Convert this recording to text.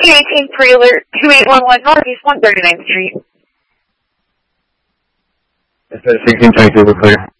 1918 Prelude, 2811 Northeast 139th Street. It's at 1622, we're clear.